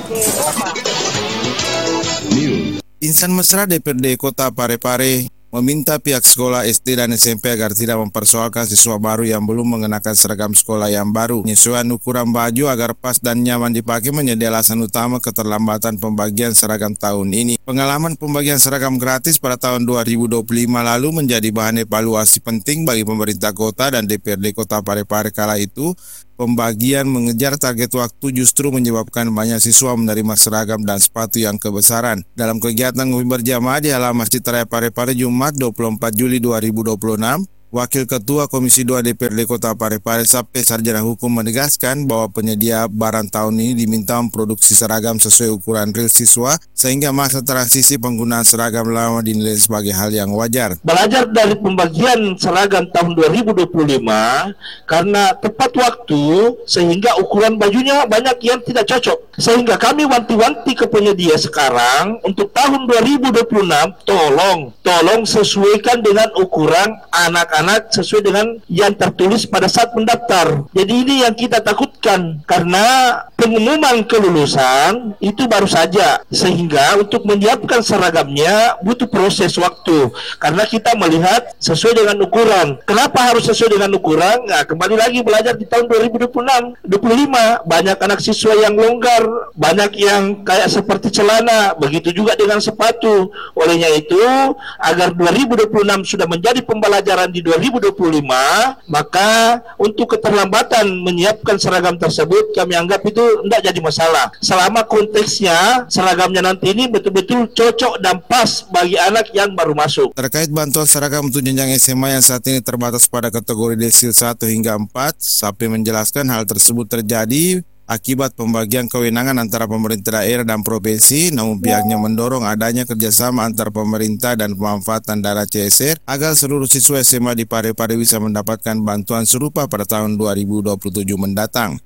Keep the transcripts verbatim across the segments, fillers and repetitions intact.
Insan Mesra D P R D Kota Parepare meminta pihak sekolah S D dan S M P agar tidak mempersoalkan siswa baru yang belum mengenakan seragam sekolah yang baru. Penyesuaian ukuran baju agar pas dan nyaman dipakai menjadi alasan utama keterlambatan pembagian seragam tahun ini. Pengalaman pembagian seragam gratis pada tahun dua ribu dua puluh lima lalu menjadi bahan evaluasi penting bagi pemerintah kota dan D P R D Kota Parepare kala itu. Pembagian mengejar target waktu justru menyebabkan banyak siswa menerima seragam dan sepatu yang kebesaran. Dalam kegiatan ngopi berjamaah di halaman Masjid Raya Parepare Jumat dua puluh empat Juli dua ribu dua puluh enam, Wakil Ketua Komisi dua D P R D Kota Parepare Sape Sarjana Hukum menegaskan bahwa penyedia barang tahun ini diminta memproduksi seragam sesuai ukuran real siswa sehingga masa transisi penggunaan seragam lama dinilai sebagai hal yang wajar. Belajar dari pembagian seragam tahun dua ribu dua puluh lima karena tepat waktu sehingga ukuran bajunya banyak yang tidak cocok. Sehingga kami wanti-wanti ke penyedia sekarang untuk tahun dua ribu dua puluh enam tolong tolong sesuaikan dengan ukuran anak anak sesuai dengan yang tertulis pada saat mendaftar. Jadi ini yang kita takutkan karena pengumuman kelulusan itu baru saja, sehingga untuk menyiapkan seragamnya butuh proses waktu karena kita melihat sesuai dengan ukuran. Kenapa harus sesuai dengan ukuran? Nah, kembali lagi belajar di tahun dua ribu dua puluh enam dua puluh lima banyak anak siswa yang longgar, banyak yang kayak seperti celana, begitu juga dengan sepatu. Olehnya itu agar dua ribu dua puluh enam sudah menjadi pembelajaran di dua ribu dua puluh lima, maka untuk keterlambatan menyiapkan seragam tersebut kami anggap itu tidak jadi masalah selama konteksnya seragamnya nanti ini betul-betul cocok dan pas bagi anak yang baru masuk. Terkait bantuan seragam untuk jenjang S M A yang saat ini terbatas pada kategori desil satu hingga empat, Sapi menjelaskan hal tersebut terjadi akibat pembagian kewenangan antara pemerintah daerah dan provinsi, namun pihaknya mendorong adanya kerjasama antar pemerintah dan pemanfaatan dana C S R agar seluruh siswa S M A di Parepare bisa mendapatkan bantuan serupa pada tahun dua ribu dua puluh tujuh mendatang.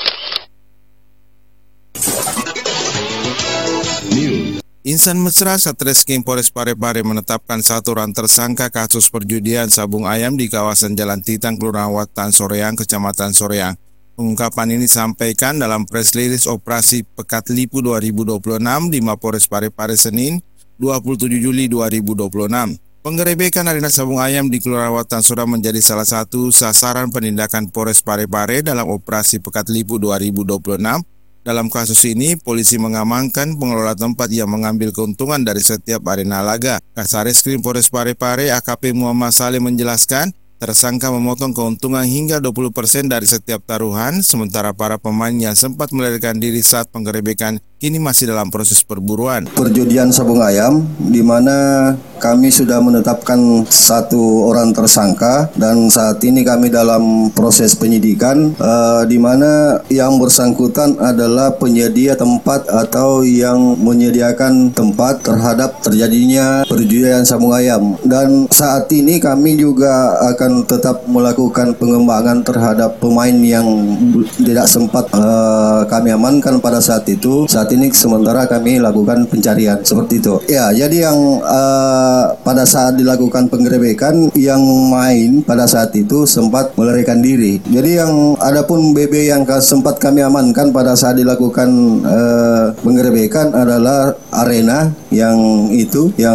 Insan Mesra Satreskrim Polres Parepare menetapkan satu orang tersangka kasus perjudian sabung ayam di kawasan Jalan Titang, Kelurahan Watan Soreang, Kecamatan Soreang. Pengungkapan ini disampaikan dalam press release Operasi Pekat Lipu dua ribu dua puluh enam di Mapores Parepare Senin dua puluh tujuh Juli dua ribu dua puluh enam. Penggerebekan arena sabung ayam di Kelurahan Watan Soreang menjadi salah satu sasaran penindakan Polres Parepare dalam Operasi Pekat Lipu dua ribu dua puluh enam. Dalam kasus ini, polisi mengamankan pengelola tempat yang mengambil keuntungan dari setiap arena laga. Kasareskrim Polres Parepare A K P Muhammad Saleh menjelaskan, tersangka memotong keuntungan hingga dua puluh persen dari setiap taruhan, sementara para pemain yang sempat melarikan diri saat penggerebekan kini masih dalam proses perburuan. Perjudian sabung ayam, di mana kami sudah menetapkan satu orang tersangka dan saat ini kami dalam proses penyidikan, uh, di mana yang bersangkutan adalah penyedia tempat atau yang menyediakan tempat terhadap terjadinya perjudian sabung ayam. Dan saat ini kami juga akan tetap melakukan pengembangan terhadap pemain yang tidak sempat uh, kami amankan pada saat itu. Saat ini sementara kami lakukan pencarian seperti itu. Ya, jadi yang uh, pada saat dilakukan penggerebekan yang main pada saat itu sempat melarikan diri. Jadi yang adapun B B yang sempat kami amankan pada saat dilakukan uh, penggerebekan adalah arena yang itu yang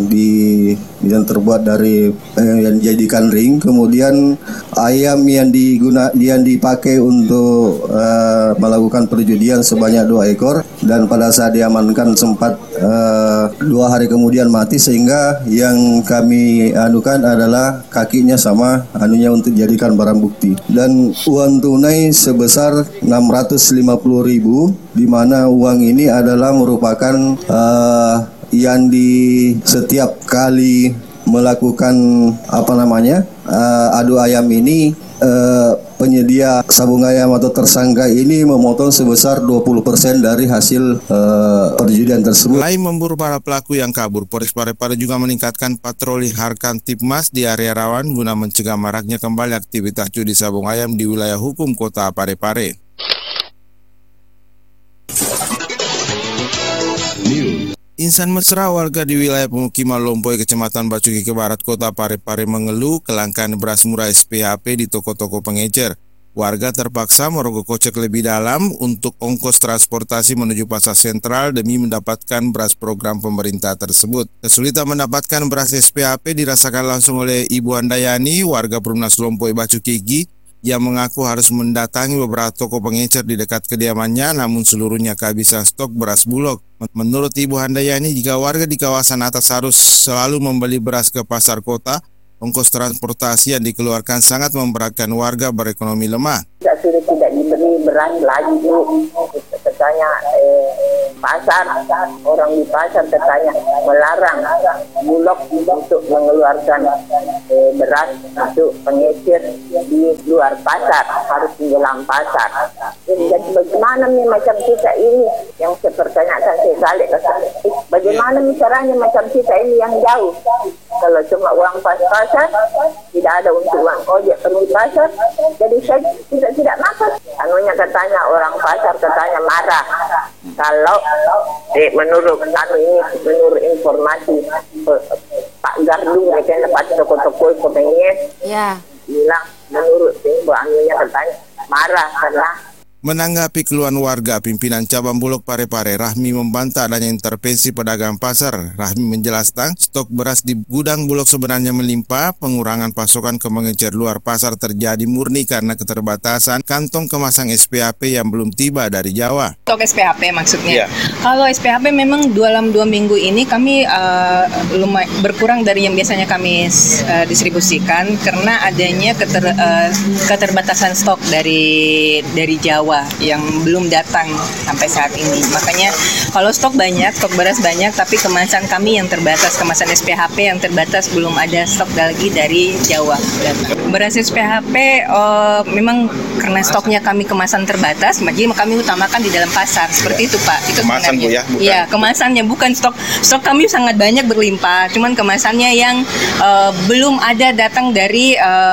di yang terbuat dari eh, yang dijadikan ring, kemudian ayam yang diguna yang dipakai untuk uh, melakukan perjudian sebanyak dua ekor, dan pada saat diamankan sempat uh, dua hari kemudian mati, sehingga yang kami anukan adalah kakinya sama anunya untuk dijadikan barang bukti, dan uang tunai sebesar enam ratus lima puluh ribu, di mana uang ini adalah merupakan uh, yang di setiap kali melakukan apa namanya uh, adu ayam ini, uh, penyedia sabung ayam atau tersangka ini memotong sebesar dua puluh persen dari hasil uh, perjudian tersebut. Selain memburu para pelaku yang kabur, Polres Parepare juga meningkatkan patroli Harkan Tipmas di area rawan guna mencegah maraknya kembali aktivitas judi sabung ayam di wilayah hukum Kota Parepare. Insan Mesra, warga di wilayah pemukiman Lompoy, Kecamatan Bacukike Barat, Kota Parepare mengeluh kelangkaan beras murah S P H P di toko-toko pengecer. Warga terpaksa merogoh kocek lebih dalam untuk ongkos transportasi menuju pasar sentral demi mendapatkan beras program pemerintah tersebut. Kesulitan mendapatkan beras S P H P dirasakan langsung oleh Ibu Handayani, warga Perumnas Lompoy Bacu Kigi, yang mengaku harus mendatangi beberapa toko pengecer di dekat kediamannya, namun seluruhnya kehabisan stok beras Bulog. Menurut Ibu Handayani, jika warga di kawasan atas harus selalu membeli beras ke pasar kota, ongkos transportasi yang dikeluarkan sangat memberatkan warga berekonomi lemah. Tidak sudah tidak diberi beras lagi, Bu. Katanya eh, pasar, orang di pasar katanya melarang Bulog untuk mengeluarkan eh, beras untuk pengecer di luar pasar, harus di dalam pasar. Jadi bagaimana nih macam kita ini yang saya pertanyakan saya balik ke sana. Bagaimana nih caranya macam kita ini yang jauh? Kalau cuma uang pas-pasan, tidak ada untuk uang ojek pergi pasar, jadi saya tidak tidak makan. Anunya katanya orang pasar katanya marah. Kalau eh, menurut anu ini, menurut informasi eh, Pak Gardung, mereka dapat toko-toko kepengen, ya. Bilang menurut info anunya katanya marah karena. Menanggapi keluhan warga, pimpinan cabang Bulog Parepare Rahmi membantah adanya intervensi pedagang pasar. Rahmi menjelaskan stok beras di gudang Bulog sebenarnya melimpah, pengurangan pasokan ke pengecer luar pasar terjadi murni karena keterbatasan kantong kemasan S P H P yang belum tiba dari Jawa. Stok S P H P maksudnya? Yeah. Kalau S P H P memang dalam dua minggu ini kami uh, lumay- berkurang dari yang biasanya kami uh, distribusikan karena adanya keter, uh, keterbatasan stok dari dari Jawa yang belum datang sampai saat ini. Makanya kalau stok banyak, stok beras banyak, tapi kemasan kami yang terbatas, kemasan S P H P yang terbatas, belum ada stok lagi dari Jawa. Beras S P H P uh, memang karena stoknya kami kemasan terbatas, jadi kami utamakan di dalam pasar. Seperti itu, Pak. Itu kemasan, Bu, ya? Iya, kemasannya bukan stok. Stok kami sangat banyak berlimpah, cuman kemasannya yang uh, belum ada datang dari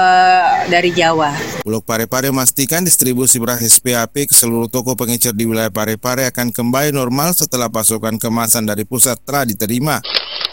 uh, dari Jawa. Bulog Parepare memastikan distribusi beras S P H P ke seluruh toko pengecer di wilayah Parepare akan kembali normal setelah pasokan kemasan dari pusat telah diterima.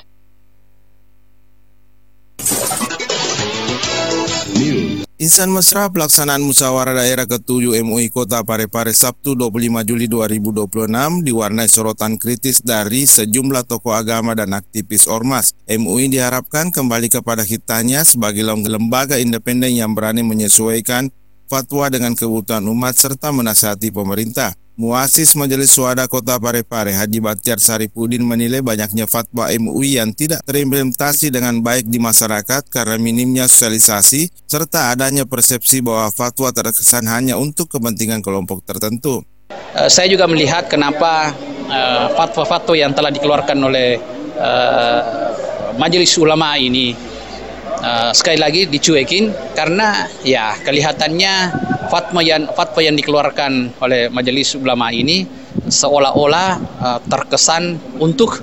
Insan mesra pelaksanaan musyawarah daerah ketujuh M U I Kota Parepare Sabtu dua puluh lima Juli dua ribu dua puluh enam diwarnai sorotan kritis dari sejumlah tokoh agama dan aktivis ormas. M U I diharapkan kembali kepada hitanya sebagai lembaga independen yang berani menyesuaikan fatwa dengan kebutuhan umat serta menasihati pemerintah. Muasis Majelis Syuhada Kota Parepare Haji Batiar Saripudin menilai banyaknya fatwa M U I yang tidak terimplementasi dengan baik di masyarakat karena minimnya sosialisasi serta adanya persepsi bahwa fatwa terkesan hanya untuk kepentingan kelompok tertentu. Uh, saya juga melihat kenapa uh, fatwa-fatwa yang telah dikeluarkan oleh uh, Majelis Ulama ini uh, sekali lagi dicuekin karena ya kelihatannya fatwa yang fatwa yang dikeluarkan oleh Majelis Ulama ini seolah-olah uh, terkesan untuk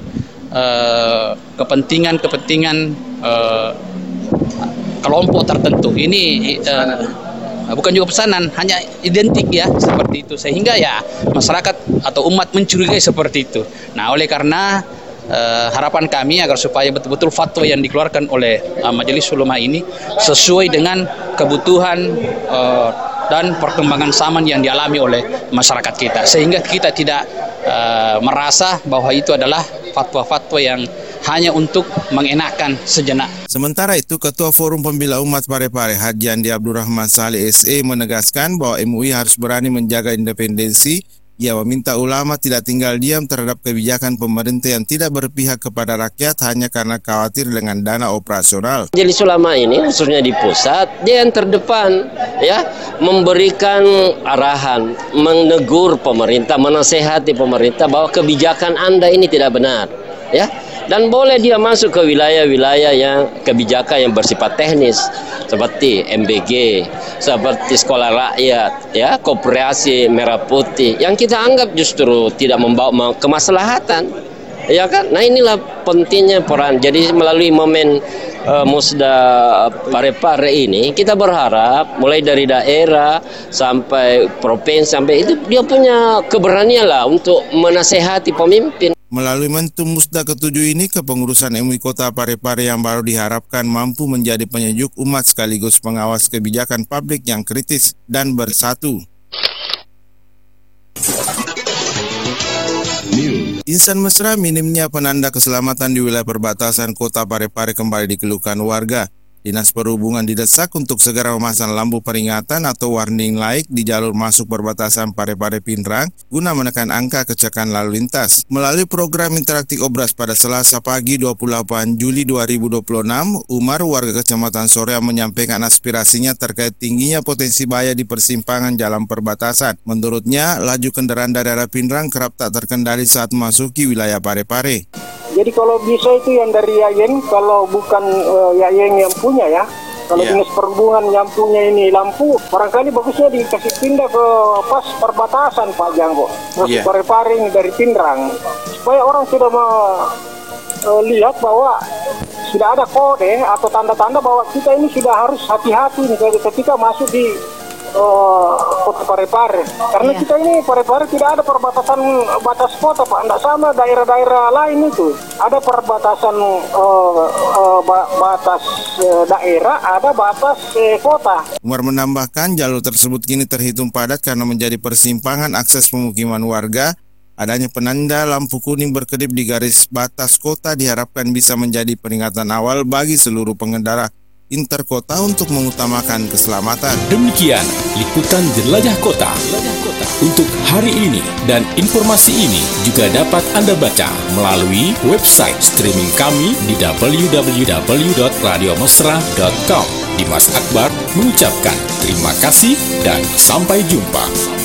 uh, kepentingan-kepentingan uh, kelompok tertentu. Ini uh, bukan juga pesanan, hanya identik ya seperti itu, sehingga ya masyarakat atau umat mencurigai seperti itu. Nah, oleh karena uh, harapan kami agar supaya betul-betul fatwa yang dikeluarkan oleh uh, Majelis Ulama ini sesuai dengan kebutuhan uh, dan perkembangan zaman yang dialami oleh masyarakat kita, sehingga kita tidak uh, merasa bahwa itu adalah fatwa-fatwa yang hanya untuk mengenakan sejenak. Sementara itu, Ketua Forum Pembela Umat Parepare Haji Andi Abdurrahman Saleh S E menegaskan bahwa M U I harus berani menjaga independensi. Ia meminta ulama tidak tinggal diam terhadap kebijakan pemerintah yang tidak berpihak kepada rakyat hanya karena khawatir dengan dana operasional. Majelis Ulama ini khususnya di pusat, dia yang terdepan ya, memberikan arahan, menegur pemerintah, menasehati pemerintah bahwa kebijakan Anda ini tidak benar, ya. Dan boleh dia masuk ke wilayah-wilayah yang kebijakan yang bersifat teknis seperti M B G, seperti sekolah rakyat, ya, koperasi merah putih yang kita anggap justru tidak membawa kemaslahatan, ya kan? Nah, inilah pentingnya peran. Jadi melalui momen uh, Musda Parepare ini kita berharap mulai dari daerah sampai provinsi sampai itu dia punya keberanian lah untuk menasehati pemimpin. Melalui Mentum Musda ketujuh ini, kepengurusan M U I Kota Parepare yang baru diharapkan mampu menjadi penyejuk umat sekaligus pengawas kebijakan publik yang kritis dan bersatu. Insan mesra minimnya penanda keselamatan di wilayah perbatasan Kota Parepare kembali dikeluhkan warga. Dinas Perhubungan didesak untuk segera memasang lampu peringatan atau warning light di jalur masuk perbatasan Parepare Pinrang guna menekan angka kecelakaan lalu lintas. Melalui program interaktif Obras pada Selasa pagi dua puluh delapan Juli dua ribu dua puluh enam, Umar warga Kecamatan Soreang menyampaikan aspirasinya terkait tingginya potensi bahaya di persimpangan jalan perbatasan. Menurutnya, laju kendaraan dari arah Pinrang kerap tak terkendali saat memasuki wilayah Parepare. Jadi kalau bisa itu yang dari Yayen, kalau bukan uh, Yayen yang punya ya, kalau yeah. Dinas Perhubungan yang punya ini lampu, barangkali bagusnya dikasih pindah ke pas perbatasan Pak Janggo, terus yeah. Parepare dari Pinrang, supaya orang sudah melihat uh, bahwa sudah ada kode atau tanda-tanda bahwa kita ini sudah harus hati-hati nih ketika masuk di Uh, Kota Parepare, karena yeah. kita ini Parepare tidak ada perbatasan batas kota Pak, tidak sama daerah-daerah lain itu. Ada perbatasan uh, uh, batas uh, daerah, ada batas uh, kota. Umar menambahkan jalur tersebut kini terhitung padat karena menjadi persimpangan akses pemukiman warga. Adanya penanda lampu kuning berkedip di garis batas kota diharapkan bisa menjadi peringatan awal bagi seluruh pengendara interkota untuk mengutamakan keselamatan. Demikian liputan Jelajah Kota untuk hari ini, dan informasi ini juga dapat Anda baca melalui website streaming kami di w w w dot radio mesra dot com. Dimas Akbar mengucapkan terima kasih dan sampai jumpa.